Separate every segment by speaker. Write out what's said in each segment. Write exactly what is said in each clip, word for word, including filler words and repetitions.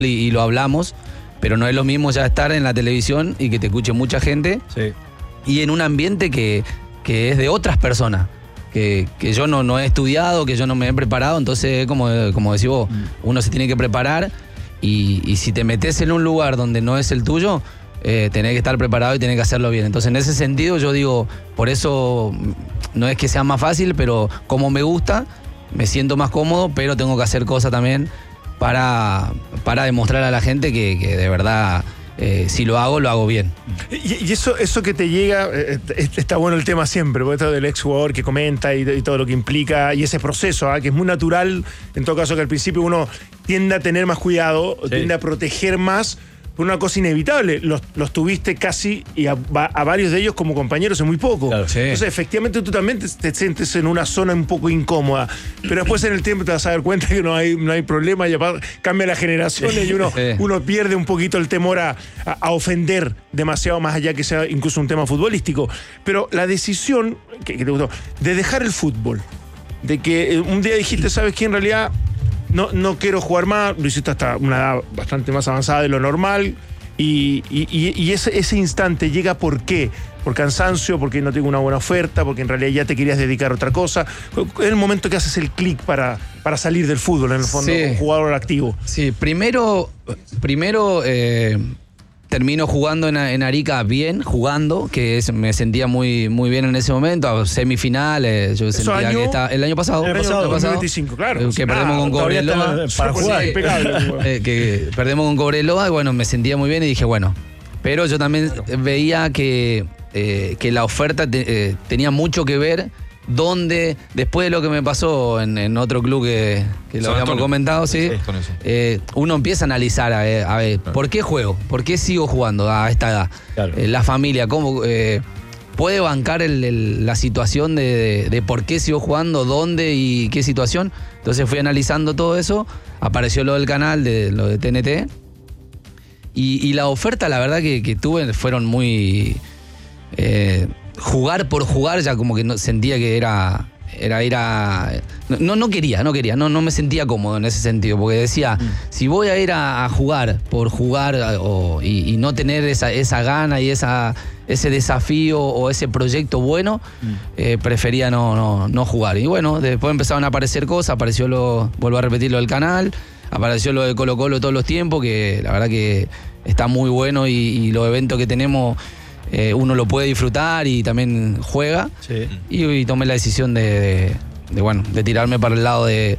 Speaker 1: y, y lo hablamos, pero no es lo mismo ya estar en la televisión y que te escuche mucha gente
Speaker 2: Sí.
Speaker 1: y en un ambiente que, que es de otras personas. Que, que yo no, no he estudiado, que yo no me he preparado, entonces, como, como decís vos, mm. uno se tiene que preparar y, y si te metes en un lugar donde no es el tuyo, eh, tenés que estar preparado y tenés que hacerlo bien. Entonces, en ese sentido, yo digo, por eso no es que sea más fácil, pero como me gusta, me siento más cómodo, pero tengo que hacer cosas también para, para demostrar a la gente que, que de verdad... Eh, si lo hago, lo hago bien.
Speaker 3: Y, y eso, eso que te llega, eh, está bueno el tema siempre, porque esto del ex jugador que comenta y, y todo lo que implica, y ese proceso, ¿eh? que es muy natural, en todo caso que al principio uno tiende a tener más cuidado, sí. tiende a proteger más, por una cosa inevitable. Los, los tuviste casi, y a, a varios de ellos como compañeros en muy poco. Claro, sí. Entonces, efectivamente, tú también te, te sientes en una zona un poco incómoda, pero después en el tiempo te vas a dar cuenta que no hay, no hay problema, y cambia las generaciones y uno, sí. uno pierde un poquito el temor a, a, a ofender demasiado, más allá que sea incluso un tema futbolístico. Pero la decisión que, que te gustó, de dejar el fútbol, de que un día dijiste, ¿sabes qué? En realidad... No, no quiero jugar más, lo hiciste hasta una edad bastante más avanzada de lo normal, y, y, y ese, ese instante llega ¿por qué? Por cansancio, porque no tengo una buena oferta, porque en realidad ya te querías dedicar a otra cosa. Es el momento que haces el clic para, para salir del fútbol, en el fondo, sí. un jugador activo.
Speaker 1: Sí, primero, primero eh, termino jugando en, en Arica bien, jugando, que es, me sentía muy, muy bien en ese momento, semifinales, yo sentía
Speaker 3: año,
Speaker 1: que estaba, el año pasado,
Speaker 3: el año pasado,
Speaker 1: dos mil
Speaker 3: veinticinco, claro.
Speaker 1: Eh, que perdemos ah, con Cobreloa.
Speaker 2: Para jugar.
Speaker 1: eh, que perdemos con Cobreloa, y bueno, me sentía muy bien y dije, bueno, pero yo también veía que, eh, que la oferta te, eh, tenía mucho que ver. Donde, después de lo que me pasó en, en otro club que, que lo habíamos comentado, sí, sí eh, uno empieza a analizar, a ver, a ver claro. ¿por qué juego? ¿Por qué sigo jugando a esta edad? Claro. Eh, la familia, ¿cómo eh, puede bancar el, el, la situación de, de, de por qué sigo jugando, dónde y qué situación? Entonces fui analizando todo eso, apareció lo del canal, de lo de T N T, y, y la oferta, la verdad que, que tuve, fueron muy... Eh, jugar por jugar, ya como que no, sentía que era era ir a... No, no quería, no quería, no, no me sentía cómodo en ese sentido, porque decía, mm. si voy a ir a, a jugar por jugar o, y, y no tener esa, esa gana y esa, ese desafío o ese proyecto bueno, mm. eh, prefería no, no, no jugar. Y bueno, después empezaron a aparecer cosas, apareció lo, vuelvo a repetir lo del canal, apareció lo de Colo Colo todos los tiempos, que la verdad que está muy bueno, y, y los eventos que tenemos... Eh, uno lo puede disfrutar y también juega. Sí. Y, y tomé la decisión de, de, de, bueno, de tirarme para el lado de,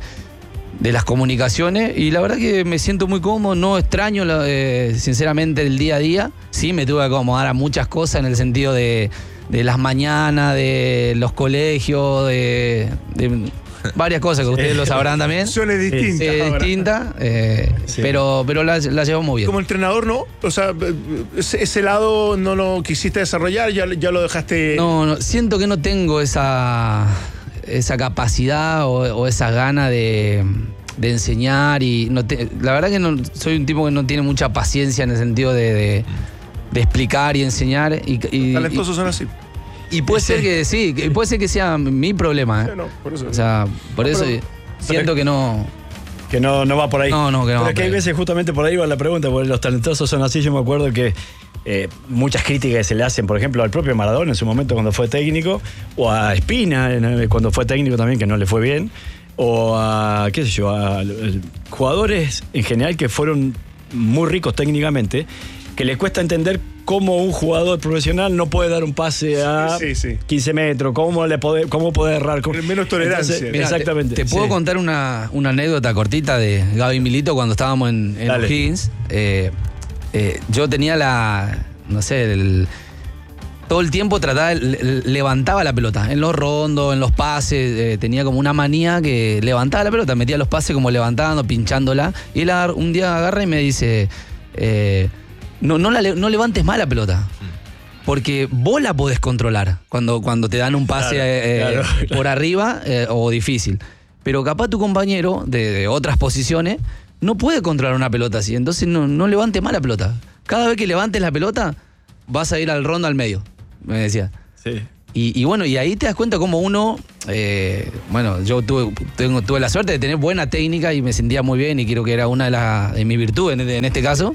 Speaker 1: de las comunicaciones, y la verdad que me siento muy cómodo, no extraño eh, sinceramente el día a día. Sí, me tuve que acomodar a muchas cosas en el sentido de, de las mañanas, de los colegios, de... de varias cosas que ustedes lo sabrán también.
Speaker 3: Son distintas.
Speaker 1: Eh, distintas, eh, sí. pero, pero la, la llevamos muy bien.
Speaker 3: Como entrenador, ¿no? O sea, ese, ese lado no lo quisiste desarrollar, ya, ya lo dejaste...
Speaker 1: No, no, siento que no tengo esa, esa capacidad o, o esa gana de, de enseñar, y no te, la verdad que no, soy un tipo que no tiene mucha paciencia en el sentido de, de, de explicar y enseñar. Y, y,
Speaker 3: talentosos
Speaker 1: y,
Speaker 3: son así.
Speaker 1: Y puede ser que sí, puede ser que sea mi problema. ¿eh?
Speaker 3: No, por eso.
Speaker 1: O sea, por no, eso pero, siento que no...
Speaker 2: Que no, no va por ahí.
Speaker 1: No, no, que no.
Speaker 2: Pero es que hay veces justamente por ahí va la pregunta, porque los talentosos son así. Yo me acuerdo que eh, muchas críticas se le hacen, por ejemplo, al propio Maradona en su momento cuando fue técnico, o a Espina cuando fue técnico también, que no le fue bien, o a, qué sé yo, a, a jugadores en general que fueron muy ricos técnicamente, que les cuesta entender cómo un jugador profesional no puede dar un pase a sí, sí, sí. quince metros, cómo, le puede, cómo puede errar.
Speaker 3: Con menos tolerancia.
Speaker 1: Entonces, mirá, exactamente. Te, te puedo sí. contar una, una anécdota cortita de Gaby Milito cuando estábamos en, en O'Higgins. Eh, eh, yo tenía la, no sé, el, todo el tiempo trataba, levantaba la pelota, en los rondos, en los pases, eh, tenía como una manía que levantaba la pelota, metía los pases como levantando, pinchándola, y él un día agarra y me dice... Eh, No, no, la, no levantes más la pelota, porque vos la podés controlar cuando, cuando te dan un pase claro, eh, claro, claro. por arriba eh, o difícil. Pero capaz tu compañero de, de otras posiciones no puede controlar una pelota así. Entonces no, no levantes más la pelota. Cada vez que levantes la pelota, vas a ir al rondo al medio, me decía.
Speaker 2: Sí.
Speaker 1: Y, y bueno, y ahí te das cuenta cómo uno, eh, bueno, yo tuve, tengo, tuve la suerte de tener buena técnica y me sentía muy bien y creo que era una de, las de mis virtudes en, en este caso.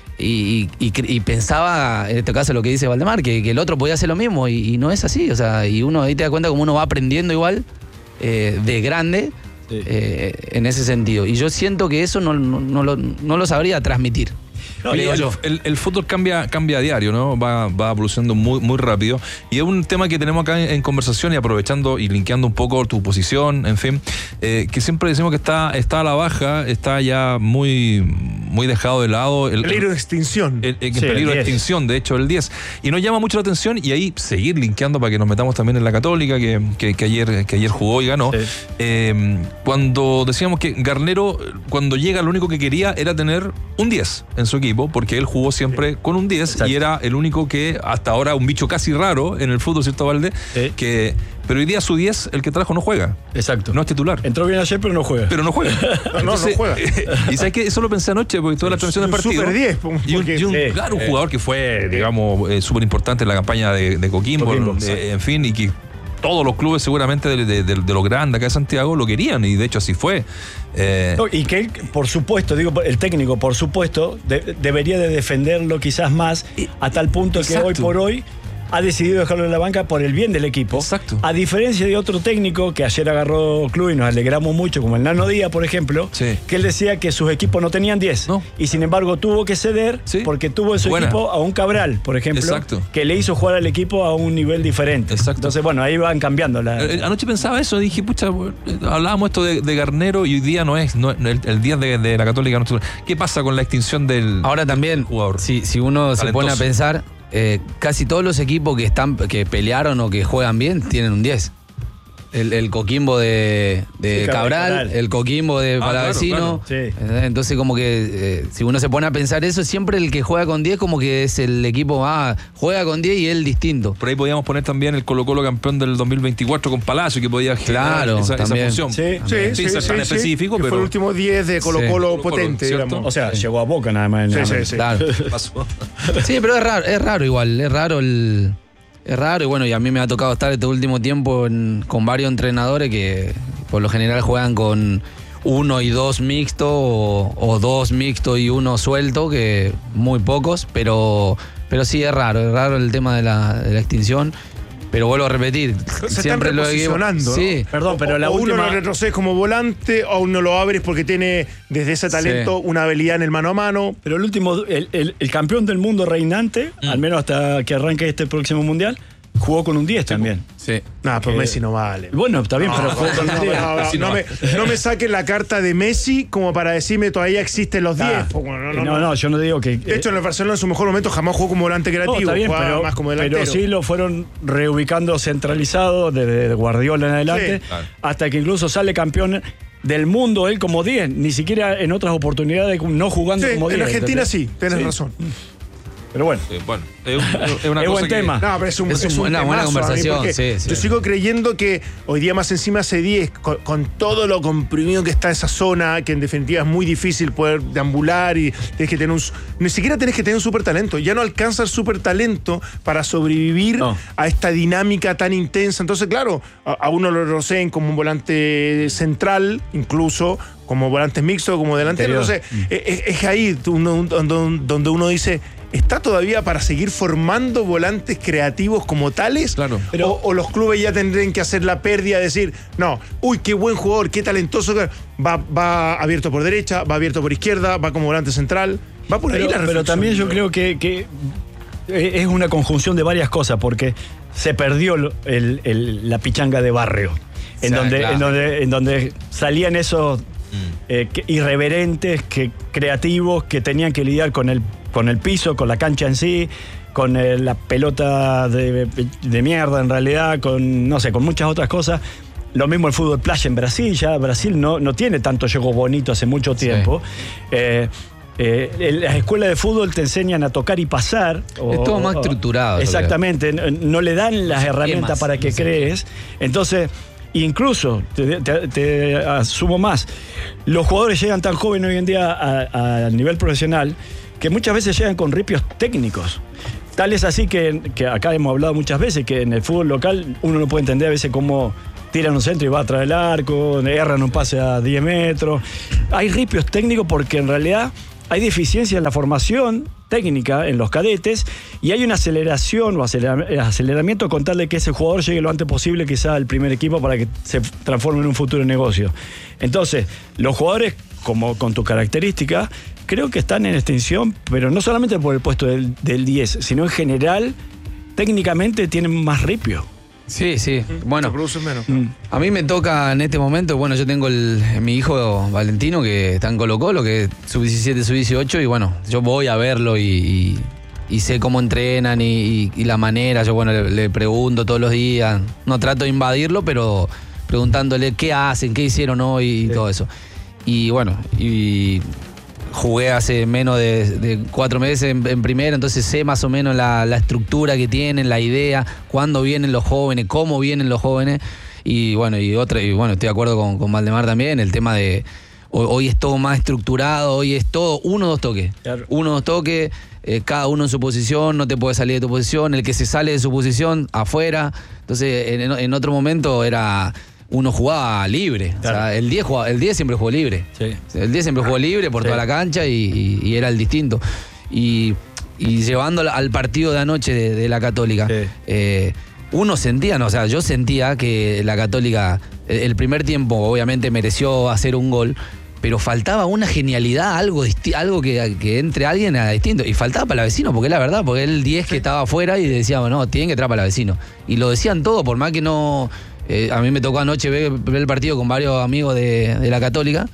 Speaker 1: Y, y, y pensaba, en este caso lo que dice Valdemar, que, que el otro podía hacer lo mismo y, y no es así. O sea, y uno ahí te das cuenta cómo uno va aprendiendo igual eh, de grande sí. eh, en ese sentido. Y yo siento que eso no, no, no, lo, no lo sabría transmitir.
Speaker 4: No, el, el, el fútbol cambia, cambia a diario, ¿no? Va, va evolucionando muy, muy rápido. Y es un tema que tenemos acá en, en conversación y aprovechando y linkeando un poco tu posición, en fin, eh, que siempre decimos que está, está a la baja, está ya muy, muy dejado de lado. El
Speaker 3: peligro de extinción.
Speaker 4: El, el, el sí, peligro de extinción, de hecho, el diez. Y nos llama mucho la atención y ahí seguir linkeando para que nos metamos también en la Católica, que, que, que, ayer, que ayer jugó y ganó. Sí. Eh, cuando decíamos que Garnero, cuando llega, lo único que quería era tener un diez en su equipo, porque él jugó siempre sí. con un diez. Exacto. Y era el único que hasta ahora un bicho casi raro en el fútbol, ¿cierto, Valde? Sí. Que, pero hoy día su diez, el que trajo, no juega.
Speaker 2: Exacto.
Speaker 4: No es titular.
Speaker 2: Entró bien ayer, pero no juega.
Speaker 4: Pero no juega.
Speaker 3: no, Entonces, no juega.
Speaker 4: Y sabes que eso lo pensé anoche, porque toda la transmisión del partido.
Speaker 3: Super diez.
Speaker 4: Y un, y un, sí. claro, un sí. jugador que fue, digamos, eh, súper importante en la campaña de, de Coquimbo, Coquimbo eh, en fin, y que todos los clubes seguramente de, de, de, de los grandes acá de Santiago lo querían, y de hecho así fue.
Speaker 2: Eh, no, y que él, por supuesto, digo, el técnico, por supuesto, de, debería de defenderlo quizás más, a tal punto exacto. que hoy por hoy ha decidido dejarlo en la banca por el bien del equipo.
Speaker 4: Exacto.
Speaker 2: A diferencia de otro técnico que ayer agarró club y nos alegramos mucho, como el Nano Díaz, por ejemplo, sí. que él decía que sus equipos no tenían diez. No. Y sin embargo tuvo que ceder sí. porque tuvo en su Buena. equipo a un Cabral, por ejemplo, Exacto. que le hizo jugar al equipo a un nivel diferente.
Speaker 4: Exacto.
Speaker 2: Entonces, bueno, ahí van cambiando. La,
Speaker 4: eh, anoche pensaba eso, dije, pucha, hablábamos esto de, de Garnero y hoy día no es, no, el, el día de, de la Católica. No, ¿qué pasa con la extinción del
Speaker 1: Ahora también, jugador? Si, si uno talentoso. se pone a pensar, Eh, casi todos los equipos que están que pelearon o que juegan bien tienen un diez. El, el Coquimbo de, de sí, Cabral, Cabral, el Coquimbo de ah, Palavecino. Claro, claro. Sí. Entonces, como que eh, si uno se pone a pensar eso, siempre el que juega con diez, como que es el equipo, ah, juega con diez y él distinto.
Speaker 4: Por ahí podíamos poner también el Colo-Colo campeón del dos mil veinticuatro con Palacio, que podía
Speaker 1: claro,
Speaker 4: esa, esa función.
Speaker 3: Sí, sí, sí, sí,
Speaker 4: sí tan
Speaker 3: sí,
Speaker 4: específico,
Speaker 3: sí,
Speaker 4: pero
Speaker 3: fue el último diez de Colo-Colo sí. potente,
Speaker 2: Colo-Colo, digamos. O sea, sí. llegó a Boca nada más.
Speaker 3: Sí,
Speaker 2: nada
Speaker 3: sí,
Speaker 2: más.
Speaker 3: sí.
Speaker 1: Claro. Sí, pero es raro, es raro igual, es raro el. Es raro y bueno, y a mí me ha tocado estar este último tiempo en, con varios entrenadores que por lo general juegan con uno y dos mixtos o, o dos mixtos y uno suelto, que muy pocos, pero, pero sí es raro, es raro el tema de la, de la extinción. Pero vuelvo a repetir,
Speaker 3: se
Speaker 1: siempre
Speaker 3: están reposicionando,
Speaker 1: lo digo.
Speaker 3: Sí.
Speaker 1: ¿no?
Speaker 2: Perdón, pero la
Speaker 3: o
Speaker 2: última...
Speaker 3: uno lo retrocedes como volante o uno lo abres porque tiene desde ese talento sí. una habilidad en el mano a mano.
Speaker 2: Pero el último, el, el, el campeón del mundo reinante, mm. al menos hasta que arranque este próximo mundial, jugó con un diez también.
Speaker 1: Sí.
Speaker 3: No, pero eh, Messi no vale.
Speaker 2: Bueno, está bien,
Speaker 3: no,
Speaker 2: pero jugó con un diez.
Speaker 3: No, no, no, no, me, no me saquen la carta de Messi como para decirme todavía existen los diez. Ah,
Speaker 2: no, no, no, no, yo no digo que...
Speaker 3: De hecho, en el Barcelona en su mejor momento jamás jugó como volante creativo. No, está bien,
Speaker 2: pero,
Speaker 3: más como delantero.
Speaker 2: Pero sí lo fueron reubicando centralizado desde Guardiola en adelante, sí. claro. hasta que incluso sale campeón del mundo él como diez, ni siquiera en otras oportunidades no jugando
Speaker 3: sí,
Speaker 2: como diez.
Speaker 3: En Argentina
Speaker 2: ¿entendés?
Speaker 3: sí, tenés
Speaker 2: sí.
Speaker 3: razón.
Speaker 2: Pero bueno,
Speaker 4: eh, bueno es, un, es una
Speaker 2: es
Speaker 4: cosa
Speaker 2: buen
Speaker 4: que,
Speaker 2: tema.
Speaker 3: No, pero es, un,
Speaker 1: es,
Speaker 3: es
Speaker 1: un, una buena conversación. Sí, sí.
Speaker 3: Yo sigo creyendo que hoy día más encima C diez, con, con todo lo comprimido que está esa zona, que en definitiva es muy difícil poder deambular y tienes que tener un... Ni siquiera tenés que tener un súper talento. Ya no alcanza el súper talento para sobrevivir no. a esta dinámica tan intensa. Entonces, claro, a, a uno lo rocen como un volante central, incluso como volante mixto, como delantero. Entonces, mm. es, es ahí donde uno dice... ¿Está todavía para seguir formando volantes creativos como tales?
Speaker 4: Claro.
Speaker 3: Pero, o, o los clubes ya tendrían que hacer la pérdida de decir, no, uy, qué buen jugador, qué talentoso, va, va abierto por derecha, va abierto por izquierda, va como volante central, va por ahí
Speaker 2: pero,
Speaker 3: la reflexión.
Speaker 2: Pero también yo creo que, que es una conjunción de varias cosas, porque se perdió el, el, la pichanga de barrio, en, sí, donde, claro. en, donde, en donde salían esos eh, que, irreverentes, que, creativos, que tenían que lidiar con el con el piso, con la cancha en sí, con eh, la pelota de, de mierda en realidad, con no sé, con muchas otras cosas. Lo mismo el fútbol playa en Brasil, ya Brasil no, no tiene tanto juego bonito hace mucho tiempo. Sí. Eh, eh, las escuelas de fútbol te enseñan a tocar y pasar. O,
Speaker 1: es todo más estructurado.
Speaker 2: Exactamente, no, no le dan las herramientas para que crees. Entonces... Incluso, te, te, te asumo más, los jugadores llegan tan jóvenes hoy en día a, a, a nivel profesional que muchas veces llegan con ripios técnicos. Tal es así que, que acá hemos hablado muchas veces que en el fútbol local uno no puede entender a veces cómo tiran un centro y va atrás del arco, erran un pase a diez metros. Hay ripios técnicos porque en realidad hay deficiencia en la formación técnica en los cadetes y hay una aceleración o aceleramiento con tal de que ese jugador llegue lo antes posible quizá al primer equipo para que se transforme en un futuro negocio. Entonces, los jugadores como con tu característica creo que están en extinción, pero no solamente por el puesto del, del diez, sino en general técnicamente tienen más ripio.
Speaker 1: Sí, sí. Bueno,
Speaker 3: menos.
Speaker 1: a mí me toca en este momento, bueno, yo tengo el, mi hijo Valentino que está en Colo Colo, que es sub diecisiete, sub dieciocho, y bueno, yo voy a verlo y, y, y sé cómo entrenan y, y, y la manera. Yo, bueno, le, le pregunto todos los días. No trato de invadirlo, pero preguntándole qué hacen, qué hicieron hoy y sí. todo eso. Y bueno, y jugué hace menos de, de cuatro meses en, en primera, entonces sé más o menos la, la estructura que tienen, la idea, cuándo vienen los jóvenes, cómo vienen los jóvenes. Y bueno, y otra, y bueno, estoy de acuerdo con, con Valdemar también, el tema de hoy, hoy es todo más estructurado, hoy es todo uno o dos toques. Claro. Uno o dos toques, eh, cada uno en su posición, no te puedes salir de tu posición, el que se sale de su posición, afuera. Entonces, en, en otro momento era uno jugaba libre. Claro. O sea, el diez, jugaba, el diez siempre jugó libre. Sí. El diez siempre jugó libre por sí. toda la cancha y, y, y era el distinto. Y, y llevando al partido de anoche de, de la Católica, sí. eh, uno sentía, no, o sea, yo sentía que la Católica, el, el primer tiempo obviamente mereció hacer un gol, pero faltaba una genialidad, algo, algo que, que entre alguien a distinto. Y faltaba para la vecino, porque es la verdad, porque el diez que estaba afuera y decíamos, no, tienen que entrar para la vecino. Y lo decían todo, por más que no... Eh, a mí me tocó anoche ver, ver el partido con varios amigos de, de la Católica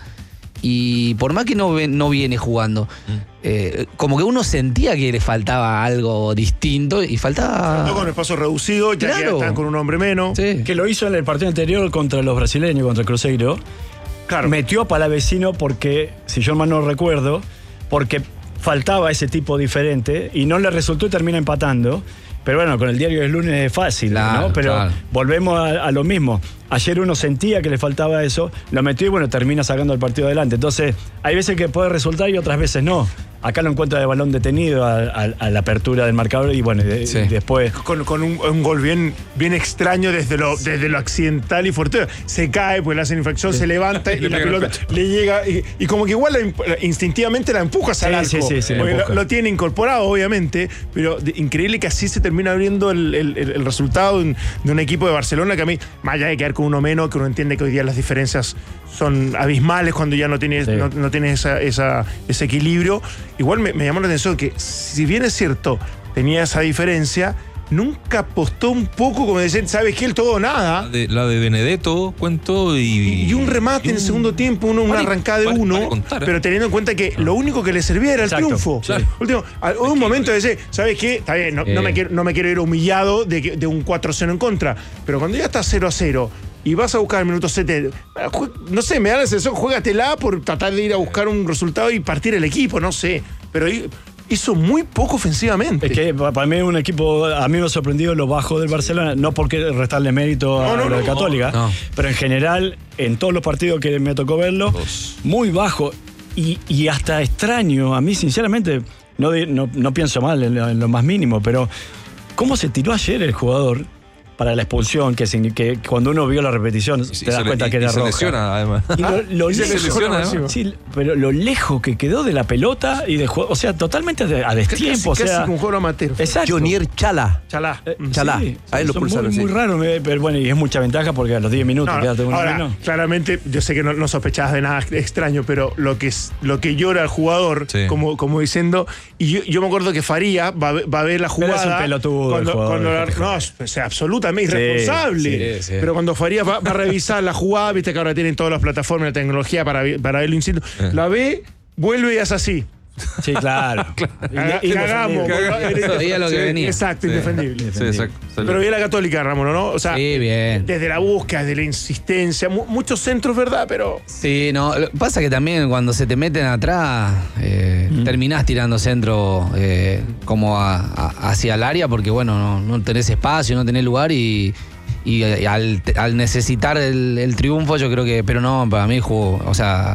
Speaker 1: y por más que no, no viene jugando, mm. eh, como que uno sentía que le faltaba algo distinto y faltaba...
Speaker 3: Faltó con espacio reducido, ya claro. que están con un hombre menos.
Speaker 2: Sí. Que lo hizo en el partido anterior contra los brasileños, contra el Cruzeiro. Claro. Metió a Palavecino porque, si yo mal no recuerdo, porque faltaba ese tipo diferente y no le resultó y termina empatando. Pero bueno, con el diario del lunes es fácil, claro, ¿no? Pero claro. volvemos a, a lo mismo. Ayer uno sentía que le faltaba eso, lo metió y bueno, termina sacando el partido adelante. Entonces, hay veces que puede resultar y otras veces no. Acá lo encuentra de balón detenido a, a, a la apertura del marcador y bueno, de, sí. y después...
Speaker 3: Con, con un, un gol bien, bien extraño desde lo, desde lo accidental y fortuito. Se cae, pues le hacen infracción, sí. se levanta y la pelota le llega y, y como que igual la, instintivamente la empujas sí, al arco. Sí, sí, sí, lo, lo tiene incorporado, obviamente, pero de, increíble que así se termina abriendo el, el, el resultado de un, de un equipo de Barcelona que a mí, más allá de quedar con uno menos, que uno entiende que hoy día las diferencias son abismales cuando ya no tienes, sí. no, no tienes esa, esa, ese equilibrio. Igual me, me llamó la atención que, si bien es cierto, tenía esa diferencia, nunca apostó un poco como decir, ¿sabes qué? El todo o nada.
Speaker 4: La de, la de Benedetto, cuento y...
Speaker 3: Y, y un remate y un, en el segundo tiempo, uno, una arrancada de vale, uno, vale contar, ¿eh? Pero teniendo en cuenta que lo único que le servía era el Exacto, triunfo. Sí. Último, hubo un momento de decir, ¿sabes qué? Está bien, no, eh. no, me, quiero, no me quiero ir humillado de, de un cuatro cero en contra, pero cuando ya está cero a cero y vas a buscar el minuto setenta, no sé, me da la sensación, juégatela por tratar de ir a buscar un resultado y partir el equipo, no sé, pero hizo muy poco ofensivamente.
Speaker 2: Es que para mí es un equipo, a mí me ha sorprendido lo bajo del Barcelona, no porque restarle mérito a no, no, la no, Católica, no. pero en general, en todos los partidos que me tocó verlo, Dos. muy bajo y, y hasta extraño. A mí, sinceramente, no, no, no pienso mal en lo, en lo más mínimo, pero ¿cómo se tiró ayer el jugador para la expulsión, que, que cuando uno vio la repetición sí, te das cuenta le, que y, era y se roja.
Speaker 4: Lesiona, además.
Speaker 2: Y lo, lo
Speaker 4: y
Speaker 2: lejos,
Speaker 4: se lesiona, además.
Speaker 2: Sí, pero lo lejos que quedó de la pelota y de juego, o sea, totalmente a destiempo.
Speaker 3: Casi,
Speaker 2: o sea,
Speaker 3: casi un juego amateur.
Speaker 2: Exacto.
Speaker 5: Jonier Chala.
Speaker 3: Chala.
Speaker 2: Eh,
Speaker 5: Chala.
Speaker 2: Sí,
Speaker 5: ahí lo pulsaron.
Speaker 2: Muy,
Speaker 5: sí.
Speaker 2: muy raro, pero bueno, y es mucha ventaja porque a los diez minutos
Speaker 3: no,
Speaker 2: quedaste uno
Speaker 3: ahora,
Speaker 2: menos.
Speaker 3: Claramente, yo sé que no, no sospechabas de nada extraño, pero lo que, es, lo que llora el jugador, sí. como, como diciendo, y yo, yo me acuerdo que Faría va, va a ver la jugada.
Speaker 2: Pero es un pelotudo
Speaker 3: cuando,
Speaker 2: jugador,
Speaker 3: cuando la, no, o sea, absolutamente irresponsable. Sí, sí, sí. Pero cuando Farías va, va a revisar la jugada, viste que ahora tienen todas las plataformas de tecnología para, para verlo in situ, eh. la ve, vuelve y hace así.
Speaker 2: Sí, claro.
Speaker 3: claro. Y, y cagamos.
Speaker 1: Sabía lo que
Speaker 3: sí,
Speaker 1: venía.
Speaker 3: Exacto, sí. indefendible.
Speaker 4: Sí, exacto.
Speaker 3: Pero bien la Católica, Ramón, ¿no? O sea,
Speaker 1: sí, bien.
Speaker 3: Desde la búsqueda, desde la insistencia, mu muchos centros, ¿verdad? Pero...
Speaker 1: Sí, no, pasa que también cuando se te meten atrás, eh, mm. terminás tirando centro eh, como a, a, hacia el área, porque bueno, no, no tenés espacio, no tenés lugar y... Y al, al necesitar el, el triunfo, yo creo que, pero no, para mí jugó, o sea,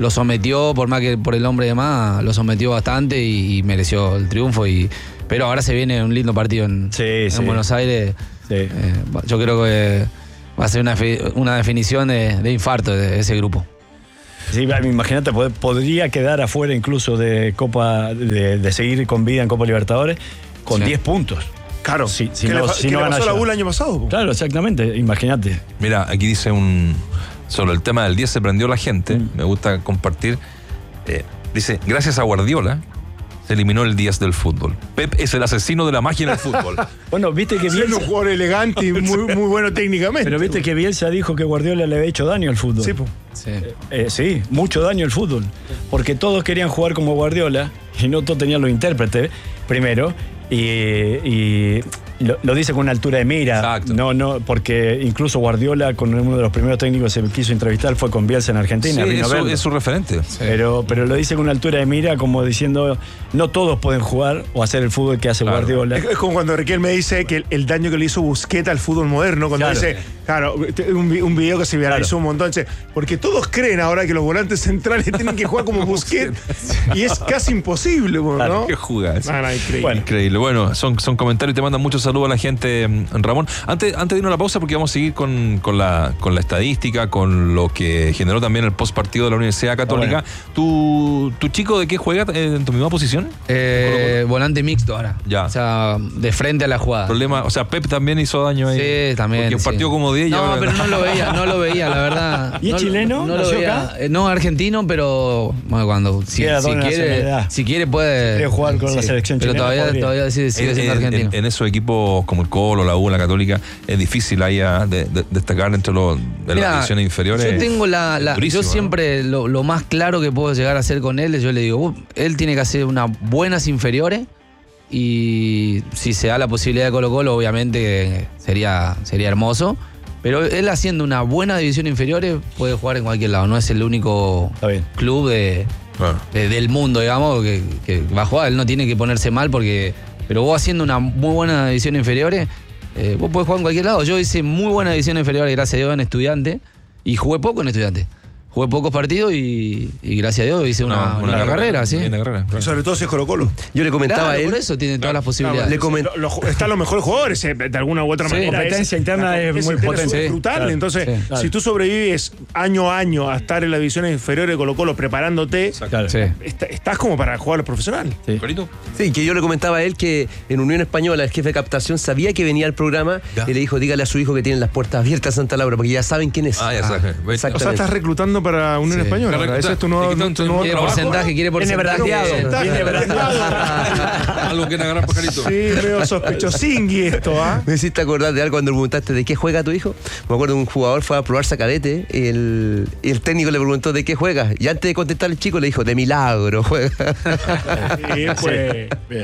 Speaker 1: lo sometió, por más que por el hombre de más, lo sometió bastante y, y mereció el triunfo. Y, pero ahora se viene un lindo partido en,
Speaker 2: Sí,
Speaker 1: en
Speaker 2: sí.
Speaker 1: Buenos Aires.
Speaker 2: Sí.
Speaker 1: Eh, yo creo que va a ser una, fe- una definición de, de infarto de ese grupo.
Speaker 2: Sí, imagínate, pod- podría quedar afuera incluso de Copa, de, de seguir con vida en Copa Libertadores con
Speaker 1: Sí.
Speaker 2: diez puntos.
Speaker 3: Claro,
Speaker 2: Sí, si
Speaker 3: que
Speaker 2: no-
Speaker 3: le, fa-
Speaker 2: si
Speaker 3: que
Speaker 2: no
Speaker 3: le
Speaker 2: gana
Speaker 3: pasó a la
Speaker 2: ya.
Speaker 3: U el año pasado. po.
Speaker 2: Claro, exactamente, imagínate.
Speaker 4: Mira, aquí dice un. Sobre el tema del diez se prendió la gente.
Speaker 2: Mm.
Speaker 4: Me gusta compartir. Eh, dice: gracias a Guardiola se eliminó el diez del fútbol. Pep es el asesino de la magia en el fútbol.
Speaker 2: Bueno, viste que
Speaker 3: Siendo
Speaker 2: Bielsa,
Speaker 3: un jugador elegante y muy, muy bueno técnicamente.
Speaker 2: pero viste que Bielsa dijo que Guardiola le había hecho daño al fútbol.
Speaker 3: Sí, po.
Speaker 1: Sí.
Speaker 2: Eh, sí, mucho daño al fútbol. Porque todos querían jugar como Guardiola y no todos tenían los intérpretes, primero. Y, y lo, lo dice con una altura de mira.
Speaker 4: Exacto.
Speaker 2: No, no, porque incluso Guardiola, con uno de los primeros técnicos que se quiso entrevistar, fue con Bielsa en Argentina.
Speaker 4: Sí,
Speaker 2: Rino
Speaker 4: es, su,
Speaker 2: Verlo.
Speaker 4: es su referente.
Speaker 2: Pero, pero lo dice con una altura de mira, como diciendo, no todos pueden jugar o hacer el fútbol que hace
Speaker 4: Claro.
Speaker 2: Guardiola.
Speaker 3: Es, es como cuando Riquelme dice que el, el daño que le hizo Busquets al fútbol moderno, cuando
Speaker 2: Claro.
Speaker 3: dice, claro, un, vi- un video que se viralizó
Speaker 2: Claro.
Speaker 3: un montón, dice, porque todos creen ahora que los volantes centrales tienen que jugar como Busquets y es casi imposible, bueno,
Speaker 2: Claro,
Speaker 3: ¿no?
Speaker 4: Qué jugada.
Speaker 3: Ah, no, increíble.
Speaker 2: Bueno.
Speaker 4: Increíble. Bueno, son, son comentarios y te mandan muchos saludos a la gente, mm, Ramón. Antes, antes de irnos a la pausa, porque vamos a seguir con, con, la, con la estadística, con lo que generó también el post partido de la Universidad Católica.
Speaker 2: Ah,
Speaker 4: ¿Tu, ¿Tu chico de qué juega eh, en tu misma posición?
Speaker 1: Eh, volante mixto ahora.
Speaker 4: Ya.
Speaker 1: O sea, de frente a la jugada.
Speaker 4: Problema, o sea, Pep también hizo daño ahí.
Speaker 1: Sí, también.
Speaker 4: Porque
Speaker 1: sí.
Speaker 4: partió como diez y
Speaker 1: No,
Speaker 4: ahora-
Speaker 1: pero no lo veía, no lo veía, la verdad.
Speaker 2: ¿Y es
Speaker 1: No-
Speaker 2: chileno?
Speaker 1: No lo
Speaker 2: ¿Nació
Speaker 1: veía.
Speaker 2: acá?
Speaker 1: Eh, No, argentino, pero bueno, cuando si,
Speaker 2: Tiene
Speaker 1: si
Speaker 2: doble
Speaker 1: quiere,
Speaker 2: nacionalidad.
Speaker 1: si quiere puede.
Speaker 2: quiere jugar con la selección
Speaker 1: pero
Speaker 2: chilena,
Speaker 1: todavía,
Speaker 2: podría.
Speaker 1: todavía sigue, sigue
Speaker 4: En,
Speaker 1: siendo
Speaker 4: en-
Speaker 1: argentino.
Speaker 4: en- en esos equipos como el Colo, la U, la Católica, es difícil ahí a de- de- destacar entre los de
Speaker 1: Mira,
Speaker 4: las divisiones inferiores.
Speaker 1: Yo tengo la, la-
Speaker 4: durísimo,
Speaker 1: yo
Speaker 4: ¿no?
Speaker 1: siempre lo, lo más claro que puedo llegar a hacer con él, yo le digo, "Uh, él tiene que hacer unas buenas inferiores y si se da la posibilidad de Colo Colo, obviamente sería, sería hermoso. Pero él haciendo una buena división inferiores puede jugar en cualquier lado, no es el único
Speaker 2: Está bien.
Speaker 1: club de,
Speaker 4: Claro.
Speaker 1: de- del mundo, digamos, que, que va a jugar. Él no tiene que ponerse mal porque. Pero vos haciendo una muy buena división inferiores, eh, vos podés jugar en cualquier lado. Yo hice muy buena división inferiores, gracias a Dios, en Estudiante. Y jugué poco en Estudiante. Jugué pocos partidos y, y gracias a Dios hice una, una carrera, ¿sí?
Speaker 4: Una carrera, claro.
Speaker 3: Sobre todo si es Colo Colo.
Speaker 5: Yo le comentaba
Speaker 1: Claro,
Speaker 5: a él.
Speaker 1: por eso tiene todas las posibilidades.
Speaker 5: Le comen-
Speaker 3: Lo- lo- están los mejores jugadores, eh, de alguna u otra
Speaker 1: Sí,
Speaker 3: manera.
Speaker 2: competencia interna
Speaker 3: la
Speaker 2: es muy
Speaker 3: interna
Speaker 2: potente.
Speaker 3: Es brutal.
Speaker 2: Claro,
Speaker 3: Entonces,
Speaker 1: sí,
Speaker 2: claro.
Speaker 3: si tú sobrevives año a año a estar en las divisiones inferiores de Colo Colo preparándote,
Speaker 2: Claro.
Speaker 1: Sí.
Speaker 3: est- estás como para jugar los profesionales.
Speaker 2: Sí.
Speaker 4: ¿Corito?
Speaker 5: Sí, que yo le comentaba a él que en Unión Española el jefe de captación sabía que venía al programa
Speaker 4: Ya.
Speaker 5: y le dijo, dígale a su hijo que tienen las puertas abiertas a Santa Laura, porque ya saben quién es.
Speaker 4: Ah, ya sabes.
Speaker 3: O sea,
Speaker 5: Exactamente.
Speaker 3: estás reclutando para Unión
Speaker 1: Sí.
Speaker 3: Española.
Speaker 4: Claro,
Speaker 3: Ese es tu
Speaker 4: te
Speaker 3: nuevo,
Speaker 4: quitan
Speaker 3: tu
Speaker 4: tu-
Speaker 3: nuevo
Speaker 1: Quiere
Speaker 3: trabajo.
Speaker 1: porcentaje, quiere
Speaker 2: Viene
Speaker 1: porcentaje.
Speaker 2: brandeado. Viene brandeado.
Speaker 4: Algo que agarrar, pajarito.
Speaker 3: Sí, medio sospechosingui esto, ¿ah?
Speaker 5: Me hiciste acordar de algo cuando le preguntaste de qué juega tu hijo. Me acuerdo de un jugador fue a probarse a cadete y el, y el técnico le preguntó de qué juega. Y antes de contestar el chico le dijo, de milagro juega.
Speaker 3: Sí, pues.
Speaker 2: Bien.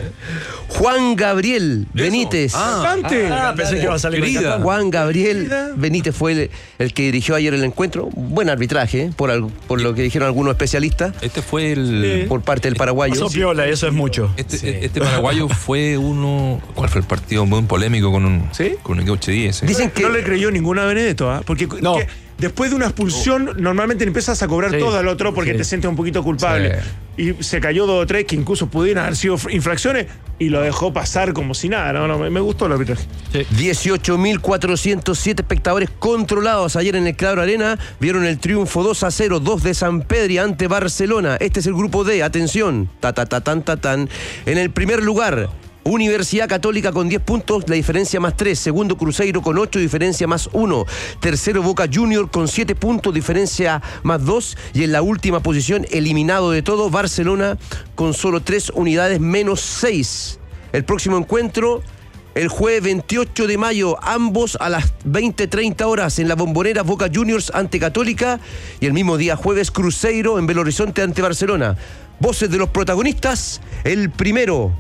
Speaker 5: Juan Gabriel Benítez.
Speaker 3: Bastante.
Speaker 2: Ah, pensé que iba a salir con
Speaker 4: Querida.
Speaker 2: Qatar.
Speaker 5: Juan Gabriel Benítez fue el, el que dirigió ayer el encuentro. Buen arbitraje, ¿eh? por, al- por lo que dijeron algunos especialistas,
Speaker 4: Este fue el.
Speaker 5: por parte del paraguayo.
Speaker 2: Pasó piola, y eso es mucho.
Speaker 4: Este, este paraguayo fue uno. ¿Cuál fue el partido? Muy polémico con un,
Speaker 3: ¿Sí?
Speaker 4: con un equipo H diez. ¿eh?
Speaker 5: Dicen que
Speaker 3: No le creyó ninguna a Benedetto, ¿ah? Porque
Speaker 2: No.
Speaker 3: que después de una expulsión, normalmente empiezas a cobrar
Speaker 2: Sí.
Speaker 3: todo al otro porque
Speaker 2: Sí.
Speaker 3: te sientes un poquito culpable. Y se cayó dos o tres que incluso pudieran haber sido infracciones y lo dejó pasar como si nada. No, no, me, me gustó el arbitraje.
Speaker 5: dieciocho mil cuatrocientos siete espectadores controlados ayer en el Claro Arena vieron el triunfo dos a cero, dos de San Pedro ante Barcelona. Este es el grupo D, atención, ta ta ta tan ta tan. En el primer lugar, Universidad Católica con diez puntos, la diferencia más tres. Segundo, Cruzeiro con ocho, diferencia más uno. Tercero, Boca Junior con siete puntos, diferencia más dos. Y en la última posición, eliminado de todo, Barcelona con solo tres unidades menos seis. El próximo encuentro, el jueves veintiocho de mayo, ambos a las veinte treinta horas en la Bombonera, Boca Juniors ante Católica. Y el mismo día jueves, Cruzeiro en Belo Horizonte ante Barcelona. Voces de los protagonistas, el primero,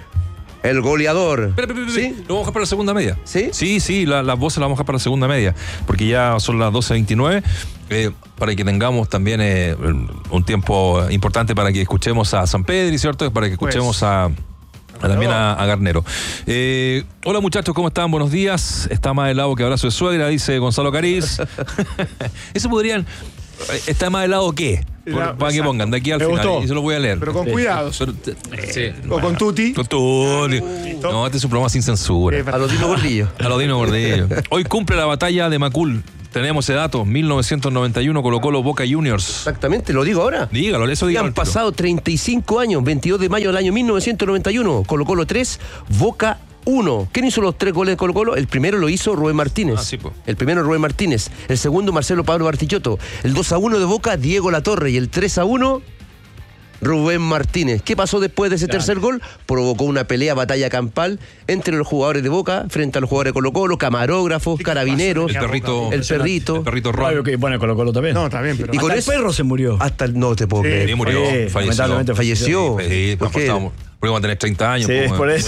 Speaker 5: el goleador.
Speaker 4: Espera, espera, espera,
Speaker 5: ¿Sí?
Speaker 4: Lo vamos a dejar para la segunda media.
Speaker 5: ¿Sí?
Speaker 4: Sí, sí, la- las voces las vamos a dejar para la segunda media, porque ya son las doce veintinueve, eh, para que tengamos también eh, un tiempo importante para que escuchemos a San Pedro, ¿cierto? Para que escuchemos
Speaker 3: Pues.
Speaker 4: a... a También a, a Garnero. Eh, hola muchachos, ¿cómo están? Buenos días. Está más helado que abrazo de suegra, dice Gonzalo Cariz. Eso podrían... ¿Está más helado qué?
Speaker 3: La-
Speaker 4: para que pongan de aquí al
Speaker 3: Me
Speaker 4: final.
Speaker 3: gustó.
Speaker 4: Y se lo voy a leer.
Speaker 3: Pero con cuidado.
Speaker 4: Pero, eh,
Speaker 3: O con Tuti.
Speaker 4: con Tuti. No, este es un programa sin censura.
Speaker 3: Eh,
Speaker 5: A los Dino Gordillo.
Speaker 4: A los Dino Gordillo. Hoy cumple la batalla de Macul. Tenemos ese dato. mil novecientos noventa y uno, Colo-Colo Boca Juniors.
Speaker 5: Exactamente, lo digo ahora.
Speaker 4: Dígalo, eso
Speaker 5: Ya
Speaker 4: dígalo.
Speaker 5: han pasado treinta y cinco años, veintidós de mayo del año mil novecientos noventa y uno. Colo-Colo tres, Boca uno. ¿Quién hizo los tres goles de Colo-Colo? El primero lo hizo Rubén Martínez.
Speaker 4: Ah, sí, po.
Speaker 5: El primero Rubén Martínez. El segundo Marcelo Pablo Bartichotto. El dos a uno de Boca, Diego Latorre. Y el tres a uno, Rubén Martínez. ¿Qué pasó después de ese tercer gol? Provocó una pelea, batalla campal entre los jugadores de Boca frente a los jugadores de Colo-Colo, camarógrafos, carabineros,
Speaker 4: El perrito.
Speaker 5: el perrito.
Speaker 4: El perrito
Speaker 2: Claro
Speaker 4: Ron.
Speaker 2: que, bueno, Colo Colo también.
Speaker 3: No, también, pero.
Speaker 5: Y con
Speaker 2: Hasta
Speaker 5: eso-
Speaker 2: el perro se murió.
Speaker 5: Hasta el, no te puedo
Speaker 3: Sí,
Speaker 5: creer.
Speaker 4: Sí, murió.
Speaker 2: Sí,
Speaker 4: Falleció.
Speaker 2: lamentablemente
Speaker 5: Falleció.
Speaker 4: Sí,
Speaker 5: ¿Por
Speaker 4: pues,
Speaker 5: qué?
Speaker 4: estábamos- porque iban a tener treinta años.
Speaker 2: Sí,
Speaker 4: pues,
Speaker 2: es por
Speaker 4: bueno.
Speaker 2: eso.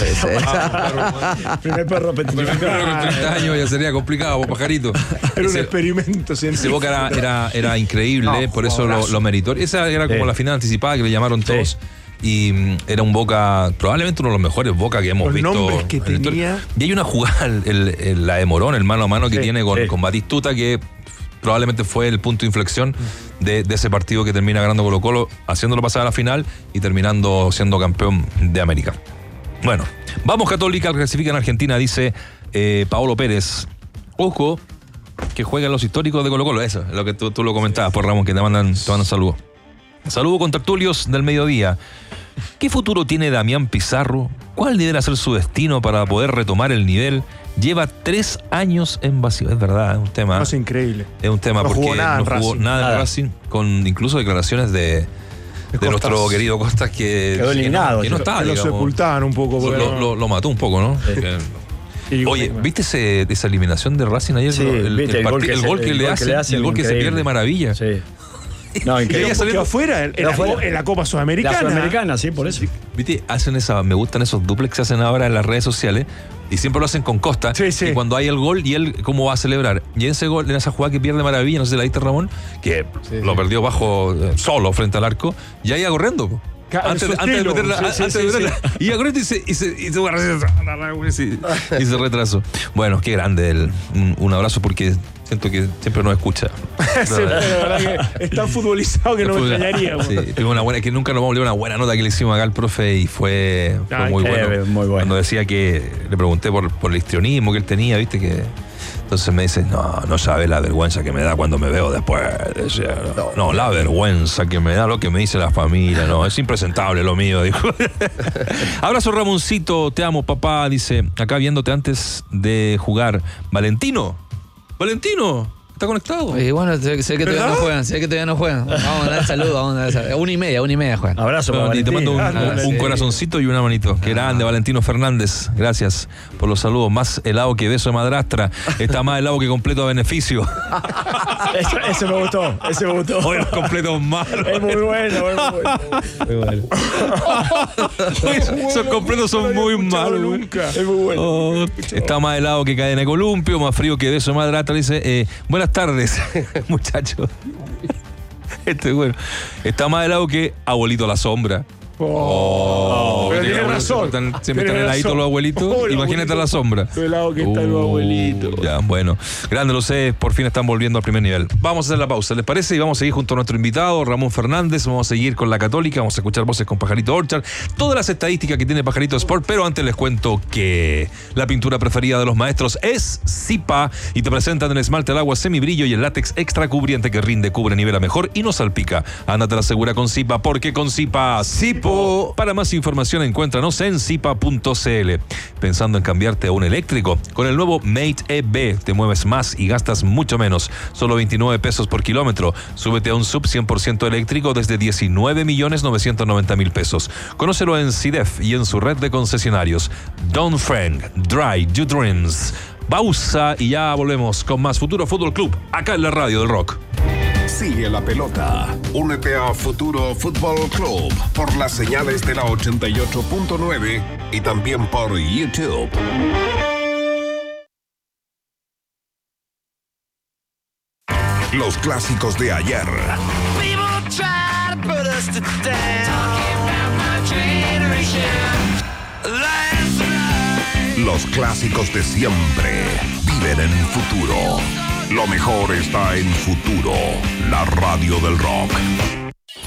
Speaker 5: Ese-
Speaker 2: Primer perro
Speaker 4: Pero con treinta años ya sería complicado, pues, pajarito.
Speaker 3: Era un
Speaker 4: Ese-
Speaker 3: experimento
Speaker 4: Ese
Speaker 3: científico.
Speaker 4: Boca era, era, era increíble,
Speaker 3: No,
Speaker 4: por eso lo,
Speaker 3: jugadorazo.
Speaker 4: lo meritó. Esa era como
Speaker 2: Sí.
Speaker 4: la final anticipada que le llamaron todos. Y mm, era un Boca, probablemente uno de los mejores Boca que hemos
Speaker 3: Los
Speaker 4: visto.
Speaker 3: nombres que
Speaker 4: en la historia.
Speaker 3: tenía.
Speaker 4: Y hay una jugada, el- el- la de Morón, el mano a mano que
Speaker 2: Sí,
Speaker 4: tiene con,
Speaker 2: sí.
Speaker 4: con Batistuta, que probablemente fue el punto de inflexión de, de ese partido que termina ganando Colo-Colo, haciéndolo pasar a la final y terminando siendo campeón de América. Bueno, vamos Católica, clasifica en Argentina, dice eh, Paolo Pérez. Ojo, que juegan los históricos de Colo-Colo. Eso es lo que tú, tú lo comentabas, por Ramón, que te mandan, te mandan saludos. Saludo con tertulios del mediodía. ¿Qué futuro tiene Damián Pizarro? ¿Cuál deberá ser su destino para poder retomar el nivel? Lleva tres años en vacío. Es verdad, es un tema.
Speaker 3: No, es increíble.
Speaker 4: Es un tema
Speaker 3: No
Speaker 4: porque
Speaker 3: jugó nada
Speaker 4: no
Speaker 3: en
Speaker 4: jugó
Speaker 3: Racing.
Speaker 4: nada en
Speaker 2: Nada.
Speaker 4: Racing, con incluso declaraciones de, de
Speaker 3: Costas.
Speaker 4: nuestro querido Costas que,
Speaker 2: Quedó
Speaker 4: que no-
Speaker 2: eliminado.
Speaker 4: que no,
Speaker 2: Que
Speaker 4: estaba,
Speaker 3: Que lo
Speaker 4: digamos.
Speaker 3: sepultaban un poco.
Speaker 4: Lo,
Speaker 3: porque
Speaker 4: lo-
Speaker 3: no-
Speaker 4: lo- lo mató un poco, ¿no? Que-
Speaker 3: y-
Speaker 4: Oye, ¿viste ese, esa eliminación de Racing ayer?
Speaker 2: Sí,
Speaker 4: el,
Speaker 2: viste,
Speaker 4: el
Speaker 2: el gol
Speaker 4: parti-
Speaker 2: que
Speaker 4: el
Speaker 2: se-
Speaker 4: gol que
Speaker 2: el
Speaker 4: le
Speaker 2: gol que
Speaker 4: hacen,
Speaker 2: le hacen,
Speaker 4: el gol que se
Speaker 2: increíble.
Speaker 4: pierde de maravilla.
Speaker 2: Sí. No,
Speaker 3: Pero
Speaker 2: increíble.
Speaker 4: saliendo-
Speaker 3: porque afuera, en, en la,
Speaker 2: afuera.
Speaker 3: co- en la Copa
Speaker 2: La
Speaker 3: Sudamericana.
Speaker 2: Sudamericana, sí, por eso.
Speaker 4: ¿Viste? Hacen esa, me gustan esos duplex que se hacen ahora en las redes sociales y siempre lo hacen con Costa.
Speaker 3: Sí, sí.
Speaker 4: Y cuando hay el gol y él cómo va a celebrar. Y en ese gol, en esa jugada que pierde maravilla, no sé si la viste Ramón, que lo perdió bajo eh, solo frente al arco, y ahí iba corriendo. po.
Speaker 3: Ca- en
Speaker 4: Antes,
Speaker 3: su
Speaker 4: de- antes de
Speaker 3: estilo.
Speaker 4: meterla,
Speaker 3: Sí, sí,
Speaker 4: antes
Speaker 3: sí,
Speaker 4: de
Speaker 3: sí.
Speaker 4: meterla, iba corriendo y se, y se, y se, y se retrasó. Bueno, qué grande él. Un, un abrazo porque siento que siempre nos escucha.
Speaker 3: Sí, pero la verdad que es tan futbolizado que no me
Speaker 4: Fue una-
Speaker 3: extrañaría.
Speaker 4: Sí, tuvo una buena, que nunca nos vamos a olvidar una buena nota que le hicimos acá al profe y fue, fue
Speaker 3: Ay,
Speaker 4: muy,
Speaker 2: qué
Speaker 4: bueno.
Speaker 2: bien, muy bueno.
Speaker 4: Cuando decía que le pregunté por, por el histrionismo que él tenía, viste que. Entonces me dice, no, no sabes la vergüenza que me da cuando me veo después. Decía, no, no, la vergüenza que me da lo que me dice la familia, no, es impresentable lo mío, dijo. Abrazo Ramoncito, te amo papá, dice, acá viéndote antes de jugar. Valentino, Valentino, ¿está conectado?
Speaker 1: Y bueno, sé, sé que todavía no juegan, sé que todavía no juegan. Vamos a dar saludos, vamos a dar saludos. Una y media, una y media juegan.
Speaker 2: Abrazo para
Speaker 4: Bueno, y te mando un,
Speaker 2: Valentín.
Speaker 4: un-
Speaker 3: Ah,
Speaker 4: un
Speaker 3: sí.
Speaker 4: corazoncito y una manito. Qué grande, Valentino Fernández. Gracias por los saludos. Más helado que beso de madrastra. Está más helado que completo a beneficio.
Speaker 2: Ese, ese me gustó, ese me gustó.
Speaker 4: Hoy los completos malos.
Speaker 2: Es muy bueno, es muy bueno.
Speaker 4: Hoy esos completos son muy malos. güey.
Speaker 3: Nunca.
Speaker 2: Es muy bueno.
Speaker 4: Oh, está más helado que cadena de columpio, más frío que beso de madrastra. Dice, eh, buenas tardes, muchachos. Este es bueno. Está más helado que abuelito a la sombra.
Speaker 3: Oh, pero
Speaker 4: que
Speaker 3: tiene
Speaker 4: los abuelitos
Speaker 3: razón.
Speaker 4: Siempre están, siempre
Speaker 3: Tiene
Speaker 4: están heladitos
Speaker 3: razón.
Speaker 4: los abuelitos.
Speaker 3: Oh, los
Speaker 4: Imagínate a la
Speaker 3: abuelitos.
Speaker 4: sombra.
Speaker 3: Lo helado que está el
Speaker 4: Uh,
Speaker 3: abuelito.
Speaker 4: Ya, bueno. Grande, lo sé, por fin están volviendo al primer nivel. Vamos a hacer la pausa, ¿les parece? Y vamos a seguir junto a nuestro invitado, Ramón Fernández. Vamos a seguir con la Católica, vamos a escuchar voces con Pajarito Orchard. Todas las estadísticas que tiene Pajarito Sport, pero antes les cuento que la pintura preferida de los maestros es Zipa y te presentan el esmalte al agua semibrillo y el látex extra cubriente que rinde, cubre, nivela mejor y no salpica. Ándate a la segura con Zipa, porque con Zipa, Zipo. Para más información encuéntranos en zipa punto c l. Pensando en cambiarte a un eléctrico, con el nuevo Mate E B te mueves más y gastas mucho menos. Solo veintinueve pesos por kilómetro. Súbete a un sub cien por ciento eléctrico desde diecinueve millones novecientos noventa mil pesos. Conócelo en CIDEF y en su red de concesionarios. Don Frank, Dry Your Dreams. Pausa y ya volvemos con más Futuro Fútbol Club, acá en la radio del rock.
Speaker 6: Sigue la pelota. Únete a Futuro Fútbol Club por las señales de la ochenta y ocho punto nueve y también por YouTube. Los clásicos de ayer. Los clásicos de siempre viven en futuro. Lo mejor está en Futuro, la radio del rock.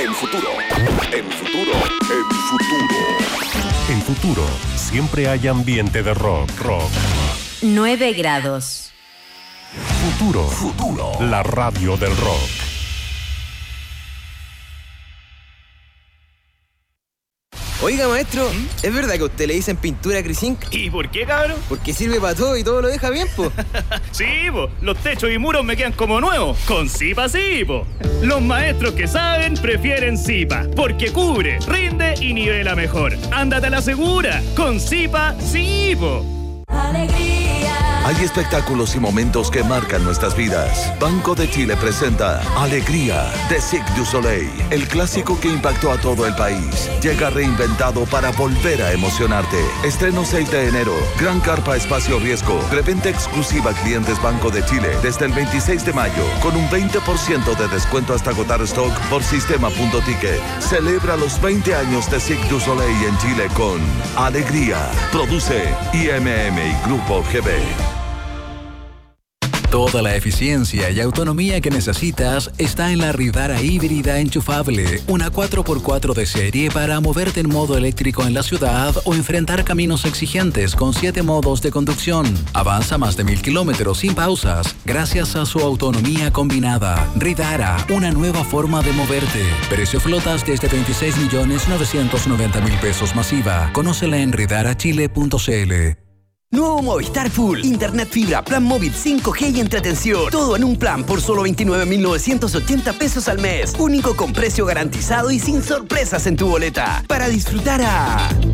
Speaker 6: En Futuro. En Futuro. En Futuro.
Speaker 7: En Futuro siempre hay ambiente de rock. Rock.
Speaker 8: nueve grados.
Speaker 7: Futuro. Futuro. La radio del rock.
Speaker 9: Oiga, maestro, ¿es verdad que a usted le dicen pintura Crisink?
Speaker 10: ¿Y por qué, cabrón?
Speaker 9: Porque sirve para todo y todo lo deja bien, po.
Speaker 10: Sí, po. Los techos y muros me quedan como nuevos. Con Zipa sí, po. Los maestros que saben prefieren Zipa. Porque cubre, rinde y nivela mejor. Ándate a la segura. Con Zipa sí, po.
Speaker 8: Alegría.
Speaker 11: Hay espectáculos y momentos que marcan nuestras vidas. Banco de Chile presenta Alegría de Cirque du Soleil, el clásico que impactó a todo el país. Llega reinventado para volver a emocionarte. Estreno seis de enero. Gran carpa espacio riesgo. Preventa exclusiva a clientes Banco de Chile desde el veintiséis de mayo con un veinte por ciento de descuento hasta agotar stock por sistema punto ticket. Celebra los veinte años de Cirque du Soleil en Chile con Alegría. Produce I M M y Grupo G B.
Speaker 12: Toda la eficiencia y autonomía que necesitas está en la Ridara híbrida enchufable, una cuatro por cuatro de serie para moverte en modo eléctrico en la ciudad o enfrentar caminos exigentes con siete modos de conducción. Avanza más de mil kilómetros sin pausas gracias a su autonomía combinada. Ridara, una nueva forma de moverte. Precio flotas desde veintiséis millones novecientos noventa mil pesos masiva. Conócela en ridara chile punto c l.
Speaker 13: Nuevo Movistar Full. Internet fibra, plan móvil cinco G y entretención. Todo en un plan por solo veintinueve mil novecientos ochenta pesos al mes. Único con precio garantizado y sin sorpresas en tu boleta. Para disfrutar a...